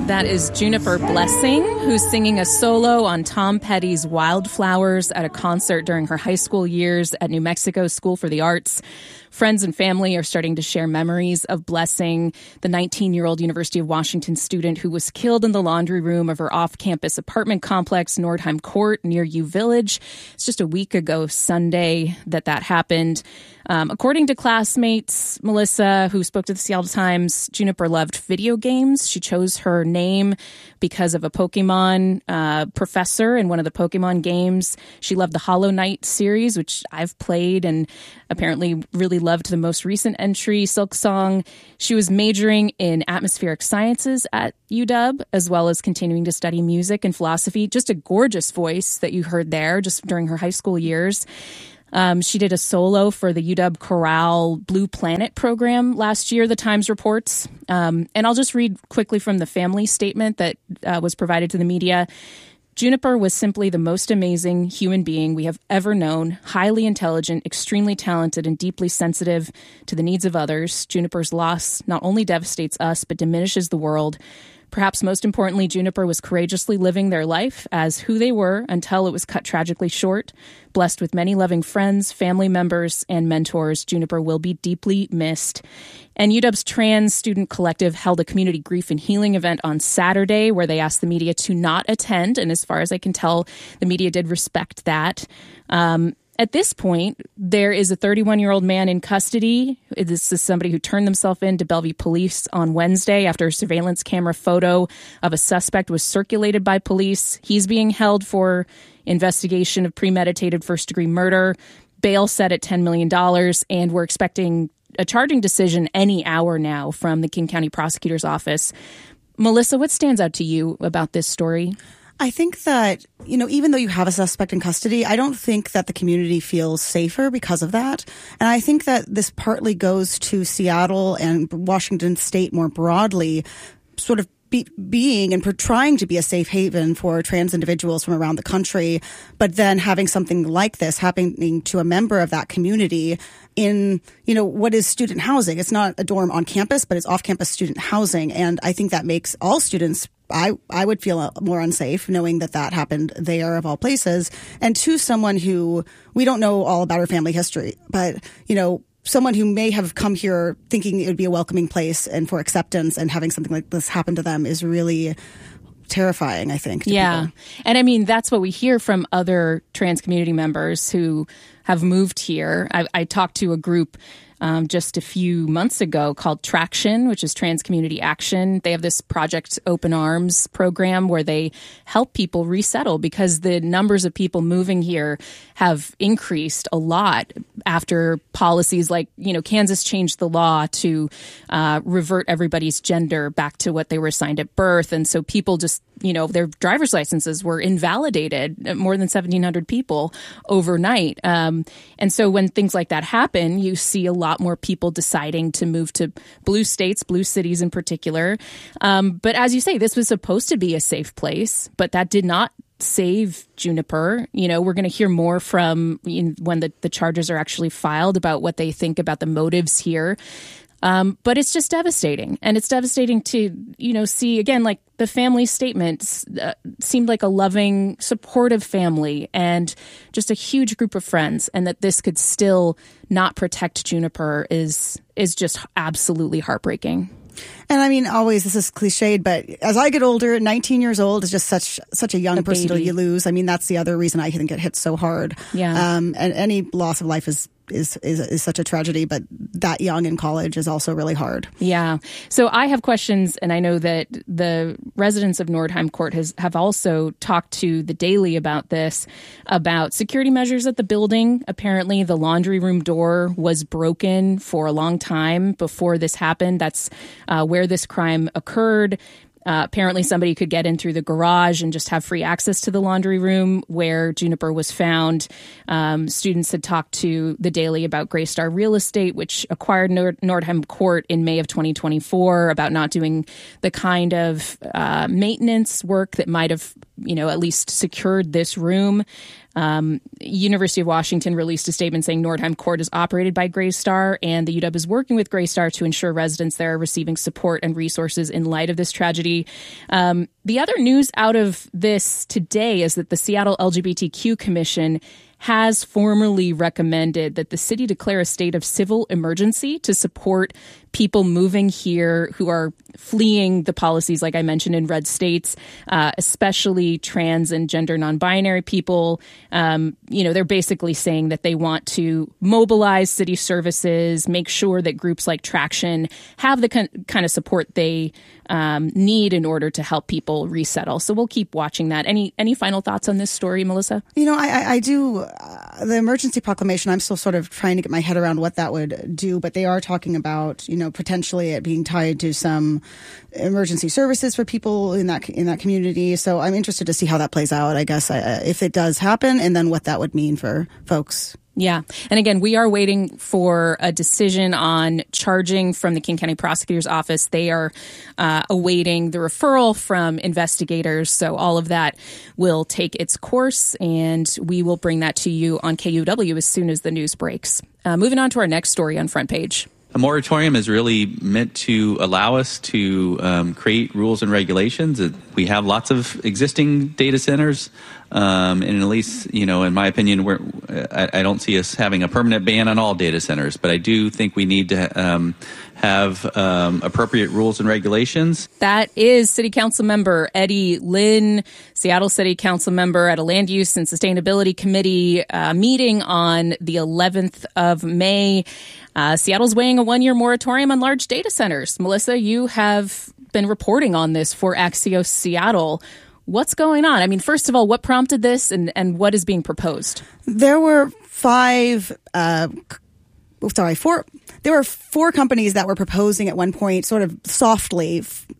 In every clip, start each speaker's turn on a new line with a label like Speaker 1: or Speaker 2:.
Speaker 1: That is Juniper Blessing, who's singing a solo on Tom Petty's Wildflowers at a concert during her high school years at New Mexico School for the Arts. Friends and family are starting to share memories of Blessing, the 19-year-old University of Washington student who was killed in the laundry room of her off-campus apartment complex, Nordheim Court, near U Village. It's just a week ago Sunday that happened. According to classmates, Melissa, who spoke to the Seattle Times, Juniper loved video games. She chose her name because of a Pokemon professor in one of the Pokemon games. She loved the Hollow Knight series, which I've played, and apparently really loved the most recent entry, Silk Song. She was majoring in atmospheric sciences at UW, as well as continuing to study music and philosophy. Just a gorgeous voice that you heard there just during her high school years. She did a solo for the UW Chorale Blue Planet program last year, the Times reports. And I'll just read quickly from the family statement that was provided to the media. Juniper was simply the most amazing human being we have ever known, highly intelligent, extremely talented, and deeply sensitive to the needs of others. Juniper's loss not only devastates us, but diminishes the world. Perhaps most importantly, Juniper was courageously living their life as who they were until it was cut tragically short. Blessed with many loving friends, family members, and mentors, Juniper will be deeply missed. And UW's Trans Student Collective held a community grief and healing event on Saturday where they asked the media to not attend. And as far as I can tell, the media did respect that. At this point, there is a 31-year-old man in custody. This is somebody who turned themselves in to Bellevue police on Wednesday after a surveillance camera photo of a suspect was circulated by police. He's being held for investigation of premeditated first-degree murder. Bail set at $10 million, and we're expecting a charging decision any hour now from the King County Prosecutor's Office. Melissa, what stands out to you about this story?
Speaker 2: I think that, even though you have a suspect in custody, I don't think that the community feels safer because of that. And I think that this partly goes to Seattle and Washington State more broadly, sort of being and trying to be a safe haven for trans individuals from around the country, but then having something like this happening to a member of that community in, what is student housing. It's not a dorm on campus, but it's off-campus student housing. And I think that makes all students, I would feel more unsafe knowing that happened there of all places. And to someone who, we don't know all about her family history, but, someone who may have come here thinking it would be a welcoming place and for acceptance, and having something like this happen to them is really terrifying, I think.
Speaker 1: Yeah.
Speaker 2: People.
Speaker 1: And I mean, that's what we hear from other trans community members who have moved here. I talked to a group just a few months ago called Traction, which is Trans Community Action. They have this Project Open Arms program where they help people resettle because the numbers of people moving here have increased a lot after policies like, Kansas changed the law to revert everybody's gender back to what they were assigned at birth. And so people just, their driver's licenses were invalidated, more than 1,700 people overnight. And so when things like that happen, you see a lot more people deciding to move to blue states, blue cities in particular. But as you say, this was supposed to be a safe place, but that did not save Juniper. We're going to hear more from when the charges are actually filed about what they think about the motives here. But it's just devastating. And it's devastating to, see, again, like the family statements seemed like a loving, supportive family and just a huge group of friends. And that this could still not protect Juniper is just absolutely heartbreaking.
Speaker 2: And I mean, always, this is cliched, but as I get older, 19 years old is just such a young person till you lose. I mean, that's the other reason I think it hits so hard.
Speaker 1: Yeah.
Speaker 2: And any loss of life is such a tragedy, but that young in college is also really hard.
Speaker 1: Yeah. So I have questions, and I know that the residents of Nordheim Court have also talked to the Daily about this, about security measures at the building. Apparently, the laundry room door was broken for a long time before this happened. That's where this crime occurred. Apparently somebody could get in through the garage and just have free access to the laundry room where Juniper was found. Students had talked to the Daily about Greystar Real Estate, which acquired Nordheim Court in May of 2024, about not doing the kind of maintenance work that might have, at least secured this room. University of Washington released a statement saying Nordheim Court is operated by Greystar, and the UW is working with Greystar to ensure residents there are receiving support and resources in light of this tragedy. The other news out of this today is that the Seattle LGBTQ Commission has formally recommended that the city declare a state of civil emergency to support people moving here who are fleeing the policies, like I mentioned, in red states, especially trans and gender non-binary people. They're basically saying that they want to mobilize city services, make sure that groups like Traction have the kind of support they need in order to help people resettle. So we'll keep watching that. Any final thoughts on this story, Melissa?
Speaker 2: I do. The emergency proclamation, I'm still sort of trying to get my head around what that would do, but they are talking about, potentially it being tied to some emergency services for people in that community. So I'm interested to see how that plays out, I guess, if it does happen, and then what that would mean for folks.
Speaker 1: Yeah. And again, we are waiting for a decision on charging from the King County Prosecutor's Office. They are awaiting the referral from investigators. So all of that will take its course, and we will bring that to you on KUW as soon as the news breaks. Moving on to our next story on Front Page.
Speaker 3: A moratorium is really meant to allow us to create rules and regulations. We have lots of existing data centers, and at least, in my opinion, I don't see us having a permanent ban on all data centers, but I do think we need to have appropriate rules and regulations.
Speaker 1: That is City Council Member Eddie Lynn, Seattle City Council member at a Land Use and Sustainability Committee meeting on the 11th of May. Seattle's weighing a one-year moratorium on large data centers. Melissa, you have been reporting on this for Axios Seattle. What's going on? I mean, first of all, what prompted this and what is being proposed?
Speaker 2: There were four companies that were proposing at one point, sort of softly,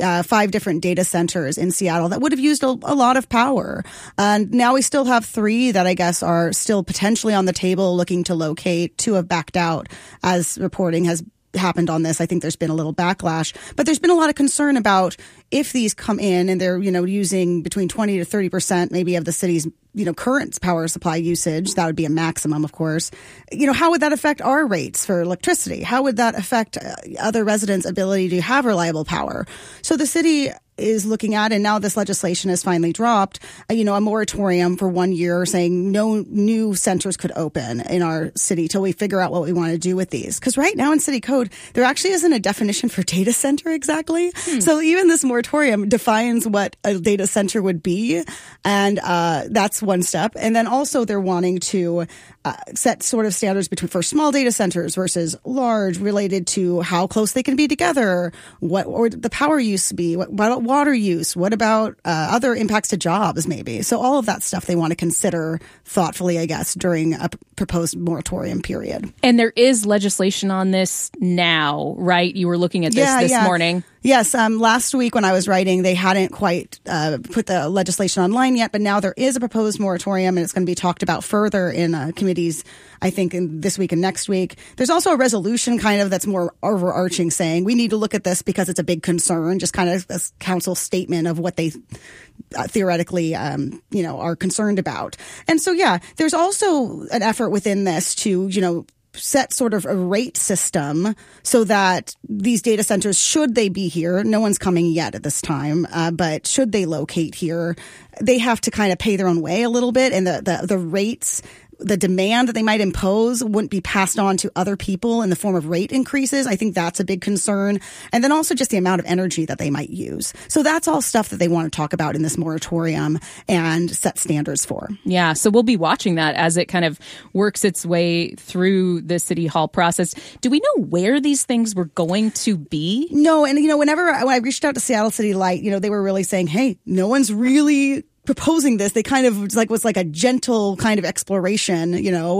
Speaker 2: 5 different data centers in Seattle that would have used a lot of power. And now we still have 3 that I guess are still potentially on the table looking to locate. 2 have backed out as reporting has happened on this. I think there's been a little backlash, but there's been a lot of concern about if these come in and they're, using between 20 to 30% maybe of the city's, current power supply usage. That would be a maximum, of course. How would that affect our rates for electricity? How would that affect other residents' ability to have reliable power? So the city is looking at, and now this legislation has finally dropped, a moratorium for 1 year saying no new centers could open in our city till we figure out what we want to do with these. Because right now in city code, there actually isn't a definition for data center exactly. So even this moratorium defines what a data center would be. And that's one step. And then also they're wanting to set sort of standards for small data centers versus large, related to how close they can be together, what or the power use be, what about water use, what about other impacts to jobs maybe. So all of that stuff they want to consider thoughtfully, I guess, during a proposed moratorium period.
Speaker 1: And there is legislation on this now, right? You were looking at this morning.
Speaker 2: Yes. Last week when I was writing, they hadn't quite put the legislation online yet, but now there is a proposed moratorium, and it's going to be talked about further in committees, I think, in this week and next week. There's also a resolution kind of that's more overarching saying we need to look at this because it's a big concern, just kind of a council statement of what they theoretically, are concerned about. And so, there's also an effort within this to, set sort of a rate system so that these data centers, should they be here, no one's coming yet at this time, but should they locate here, they have to kind of pay their own way a little bit, and the rates, the demand that they might impose wouldn't be passed on to other people in the form of rate increases. I think that's a big concern. And then also just the amount of energy that they might use. So that's all stuff that they want to talk about in this moratorium and set standards for.
Speaker 1: Yeah. So we'll be watching that as it kind of works its way through the City Hall process. Do we know where these things were going to be?
Speaker 2: No. And, when I reached out to Seattle City Light, they were really saying, hey, no one's really proposing this. They kind of was like a gentle kind of exploration,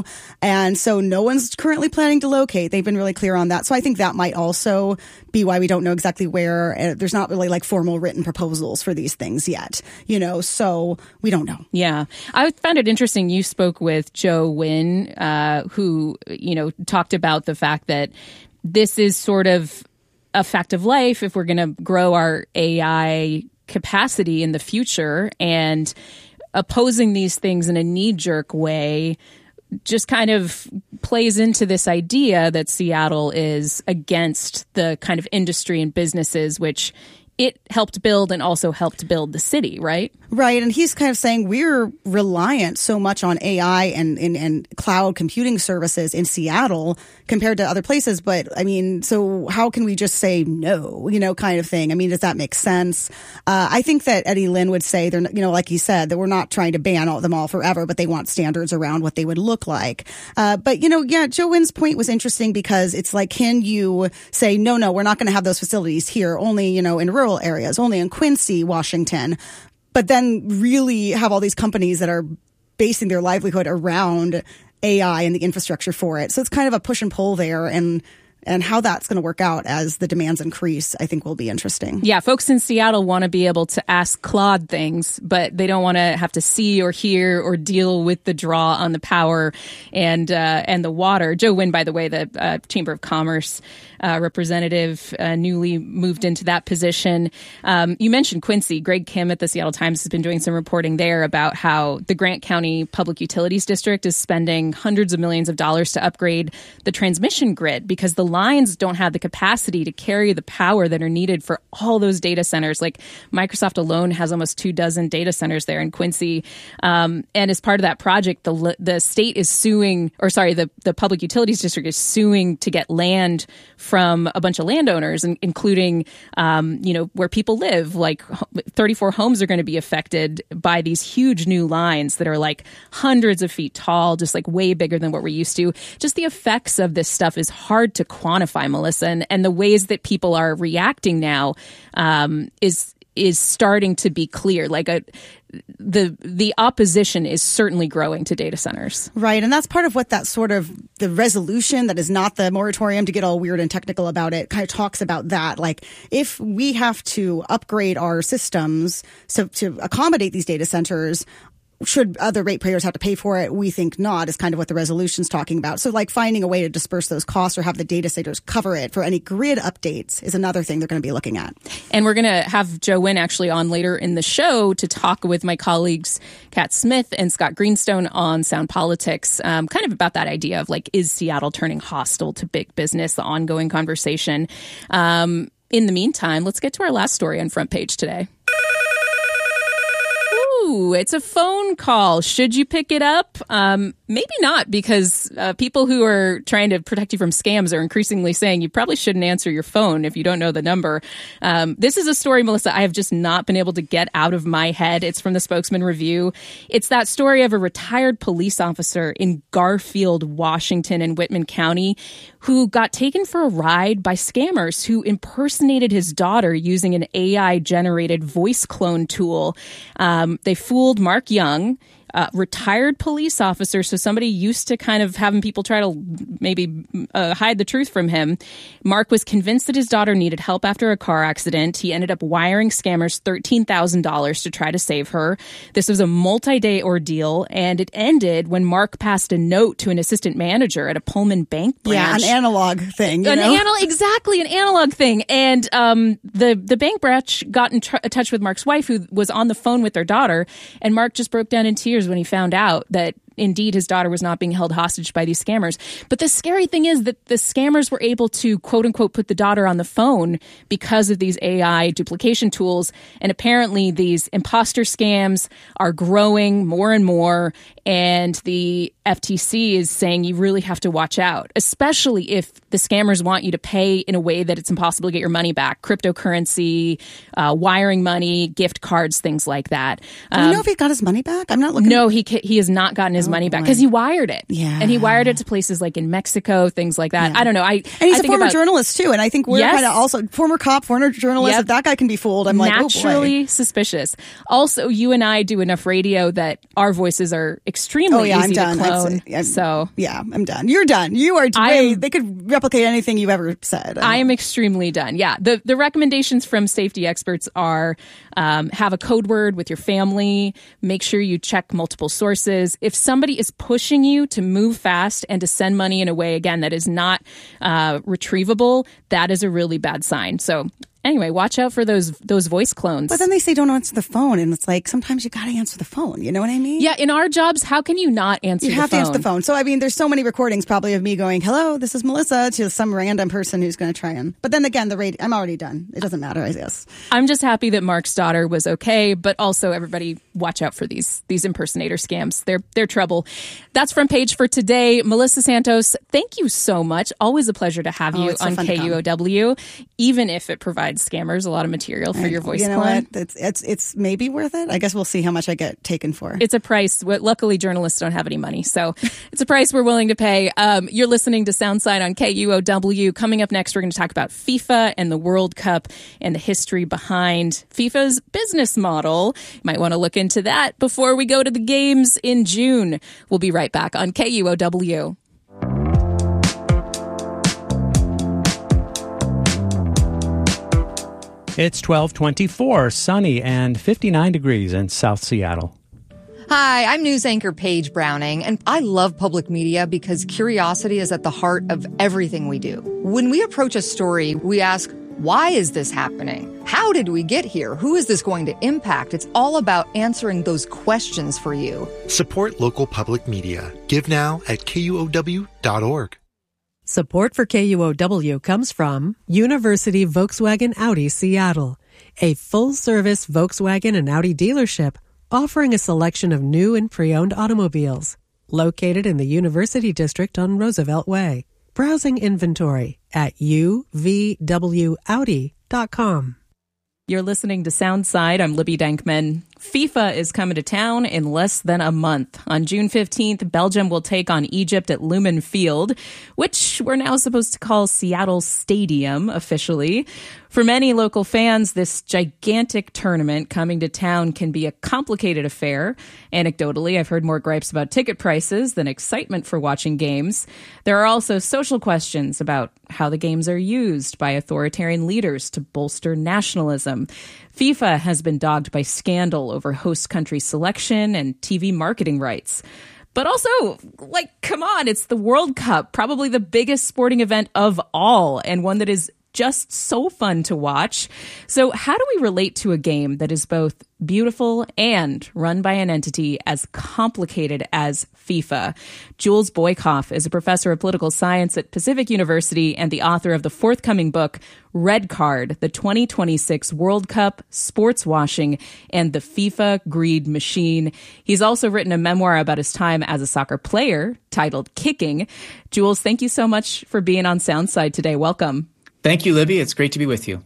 Speaker 2: and so no one's currently planning to locate. They've been really clear on that. So I think that might also be why we don't know exactly where. There's not really like formal written proposals for these things yet, so we don't know.
Speaker 1: Yeah. I found it interesting. You spoke with Joe Wynn, who, talked about the fact that this is sort of a fact of life if we're going to grow our AI capacity in the future. And opposing these things in a knee-jerk way just kind of plays into this idea that Seattle is against the kind of industry and businesses which it helped build and also helped build the city, right?
Speaker 2: Right. And he's kind of saying we're reliant so much on AI and cloud computing services in Seattle compared to other places. But I mean, so how can we just say no, kind of thing? I mean, does that make sense? I think that Eddie Lin would say they're, like he said, that we're not trying to ban them all forever, but they want standards around what they would look like. But Joe Wynn's point was interesting because it's like, can you say, no, we're not going to have those facilities here, only, in rural areas, only in Quincy, Washington, but then really have all these companies that are basing their livelihood around AI and the infrastructure for it. So it's kind of a push and pull there, and how that's going to work out as the demands increase, I think will be interesting.
Speaker 1: Yeah, folks in Seattle want to be able to ask Claude things, but they don't want to have to see or hear or deal with the draw on the power and the water. Joe Wynn, by the way, the Chamber of Commerce representative, newly moved into that position. You mentioned Quincy. Greg Kim at the Seattle Times has been doing some reporting there about how the Grant County Public Utilities District is spending hundreds of millions of dollars to upgrade the transmission grid because the lines don't have the capacity to carry the power that are needed for all those data centers. Like Microsoft alone has almost 24 data centers there in Quincy. And as part of that project, the state is suing, the Public Utilities District is suing to get land from a bunch of landowners, including, where people live. Like 34 homes are going to be affected by these huge new lines that are like hundreds of feet tall, just like way bigger than what we're used to. Just the effects of this stuff is hard to quantify, Melissa, and the ways that people are reacting now is starting to be clear. Like the opposition is certainly growing to data centers.
Speaker 2: Right. And that's part of what that sort of the resolution that is not the moratorium, to get all weird and technical about it, kind of talks about that. Like if we have to upgrade our systems to accommodate these data centers, should other ratepayers have to pay for it? We think not, is kind of what the resolution's talking about. So like finding a way to disperse those costs or have the data centers cover it for any grid updates is another thing they're going to be looking at. And
Speaker 1: we're going to have Joe Wynn actually on later in the show to talk with my colleagues Kat Smith and Scott Greenstone on Sound Politics, kind of about that idea of like, is Seattle turning hostile to big business, the ongoing conversation. In the meantime, let's get to our last story on Front Page today. It's a phone call. Should you pick it up? Maybe not, because people who are trying to protect you from scams are increasingly saying you probably shouldn't answer your phone if you don't know the number. This is a story, Melissa, I have just not been able to get out of my head. It's from the Spokesman Review. It's that story of a retired police officer in Garfield, Washington, and Whitman County who got taken for a ride by scammers who impersonated his daughter using an AI-generated voice clone tool. They fooled Mark Young, retired police officer, so somebody used to kind of having people try to maybe hide the truth from him. Mark was convinced that his daughter needed help after a car accident. He ended up wiring scammers $13,000 to try to save her. This was a multi-day ordeal, and it ended when Mark passed a note to an assistant manager at a Pullman Bank branch.
Speaker 2: Yeah, an analog thing.
Speaker 1: Exactly, an analog thing. And the bank branch got in touch with Mark's wife, who was on the phone with their daughter, and Mark just broke down in tears when he found out that indeed his daughter was not being held hostage by these scammers. But the scary thing is that the scammers were able to, quote unquote, put the daughter on the phone because of these AI duplication tools. And apparently these imposter scams are growing more and more. And the FTC is saying you really have to watch out, especially if the scammers want you to pay in a way that it's impossible to get your money back. Cryptocurrency, wiring money, gift cards, things like that.
Speaker 2: Do you know if he got his money back? I'm not looking.
Speaker 1: No, he has not gotten his money back because he wired it.
Speaker 2: Yeah.
Speaker 1: And he wired it to places like in Mexico, things like that. Yeah. I don't know. And
Speaker 2: he's a former journalist too. And I think we're kind of also former cop, former journalist. Yep. If that guy can be fooled, I'm like,
Speaker 1: naturally suspicious. Also, you and I do enough radio that our voices are extremely easy to clone. I'm done. You're done. You are. They could replicate anything you've ever said. I am extremely done. Yeah. The recommendations from safety experts are have a code word with your family. Make sure you check multiple sources. If somebody is pushing you to move fast and to send money in a way, again, that is not retrievable, that is a really bad sign. So Anyway, watch out for those voice clones.
Speaker 2: But then they say don't answer the phone, and it's like sometimes you got to answer the phone. You know what I mean?
Speaker 1: Yeah, in our jobs, how can you not answer the phone?
Speaker 2: You have to answer the phone. So, I mean, there's so many recordings probably of me going, hello, this is Melissa, to some random person who's going to try and... But then again, I'm already done. It doesn't matter, I guess.
Speaker 1: I'm just happy that Mark's daughter was okay, but also everybody watch out for these impersonator scams. They're trouble. That's Front Page for today. Melissa Santos, thank you so much. Always a pleasure to have you on KUOW, even if it provides scammers a lot of material for your voice clone.
Speaker 2: What? It's maybe worth it. I guess we'll see how much I get taken for.
Speaker 1: It's a price. Luckily, journalists don't have any money, so it's a price we're willing to pay. You're listening to Soundside on KUOW. Coming up next, we're going to talk about FIFA and the World Cup and the history behind FIFA's business model. You might want to look into that before we go to the games in June. We'll be right back on KUOW.
Speaker 4: It's 12:24, sunny and 59 degrees in South Seattle.
Speaker 5: Hi, I'm news anchor Paige Browning, and I love public media because curiosity is at the heart of everything we do. When we approach a story, we ask, why is this happening? How did we get here? Who is this going to impact? It's all about answering those questions for you.
Speaker 6: Support local public media. Give now at KUOW.org.
Speaker 7: Support for KUOW comes from University Volkswagen Audi Seattle, a full-service Volkswagen and Audi dealership offering a selection of new and pre-owned automobiles, located in the University District on Roosevelt Way. Browsing inventory at uvwaudi.com.
Speaker 1: You're listening to Soundside. I'm Libby Dankman. FIFA is coming to town in less than a month. On June 15th, Belgium will take on Egypt at Lumen Field, which we're now supposed to call Seattle Stadium officially. For many local fans, this gigantic tournament coming to town can be a complicated affair. Anecdotally, I've heard more gripes about ticket prices than excitement for watching games. There are also social questions about how the games are used by authoritarian leaders to bolster nationalism. FIFA has been dogged by scandal over host country selection and TV marketing rights. But also, come on, it's the World Cup, probably the biggest sporting event of all, and one that is just so fun to watch. So how do we relate to a game that is both beautiful and run by an entity as complicated as FIFA? Jules Boykoff is a professor of political science at Pacific University and the author of the forthcoming book, Red Card, the 2026 World Cup, Sports Washing, and the FIFA Greed Machine. He's also written a memoir about his time as a soccer player titled Kicking. Jules, thank you so much for being on Soundside today. Welcome.
Speaker 8: Thank you, Libby. It's great to be with you.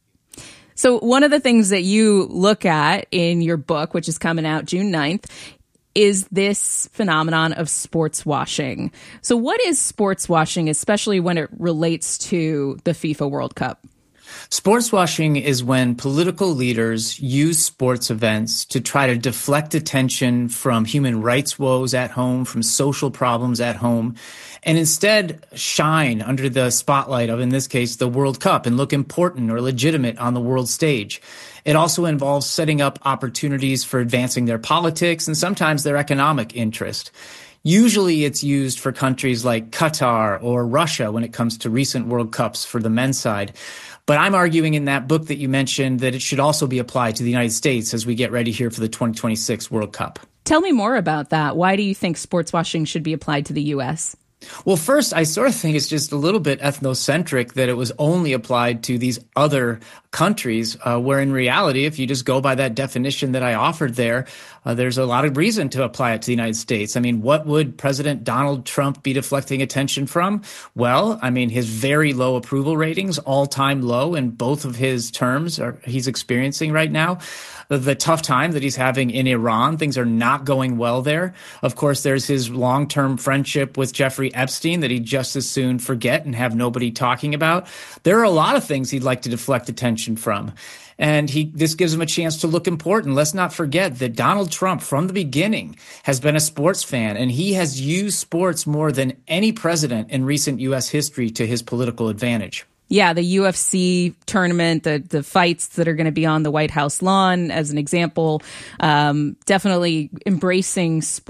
Speaker 1: So one of the things that you look at in your book, which is coming out June 9th, is this phenomenon of sports washing. So what is sports washing, especially when it relates to the FIFA World Cup?
Speaker 8: Sports washing is when political leaders use sports events to try to deflect attention from human rights woes at home, from social problems at home, and instead shine under the spotlight of, in this case, the World Cup and look important or legitimate on the world stage. It also involves setting up opportunities for advancing their politics and sometimes their economic interest. Usually it's used for countries like Qatar or Russia when it comes to recent World Cups for the men's side. But I'm arguing in that book that you mentioned that it should also be applied to the United States as we get ready here for the 2026 World Cup.
Speaker 1: Tell me more about that. Why do you think sports washing should be applied to the U.S.?
Speaker 8: Well, first, I sort of think it's just a little bit ethnocentric that it was only applied to these other countries, where in reality, if you just go by that definition that I offered there, there's a lot of reason to apply it to the United States. I mean, what would President Donald Trump be deflecting attention from? Well, I mean, his very low approval ratings, all-time low in both of his terms he's experiencing right now. The tough time that he's having in Iran. Things are not going well there. Of course, there's his long-term friendship with Jeffrey Epstein that he'd just as soon forget and have nobody talking about. There are a lot of things he'd like to deflect attention from. And this gives him a chance to look important. Let's not forget that Donald Trump, from the beginning, has been a sports fan, and he has used sports more than any president in recent U.S. history to his political advantage.
Speaker 1: Yeah, the UFC tournament, the fights that are going to be on the White House lawn, as an example, definitely embracing sport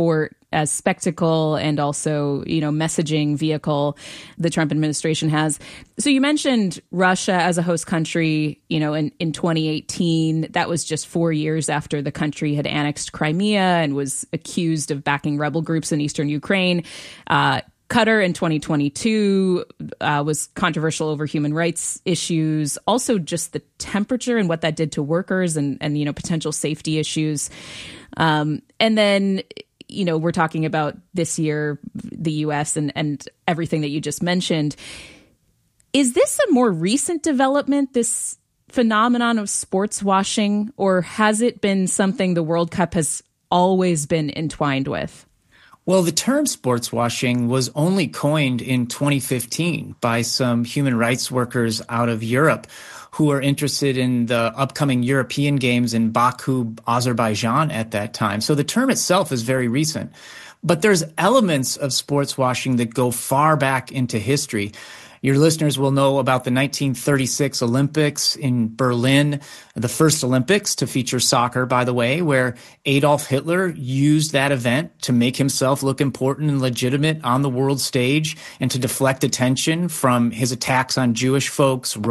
Speaker 1: as spectacle and also, messaging vehicle the Trump administration has. So you mentioned Russia as a host country, in 2018. That was just 4 years after the country had annexed Crimea and was accused of backing rebel groups in eastern Ukraine. Qatar in 2022 was controversial over human rights issues, also just the temperature and what that did to workers and potential safety issues. And then, we're talking about this year, the U.S. and everything that you just mentioned. Is this a more recent development, this phenomenon of sports washing, or has it been something the World Cup has always been entwined with?
Speaker 8: Well, the term sports washing was only coined in 2015 by some human rights workers out of Europe who are interested in the upcoming European Games in Baku, Azerbaijan at that time. So the term itself is very recent. But there's elements of sports washing that go far back into history. Your listeners will know about the 1936 Olympics in Berlin, the first Olympics to feature soccer, by the way, where Adolf Hitler used that event to make himself look important and legitimate on the world stage and to deflect attention from his attacks on Jewish folks,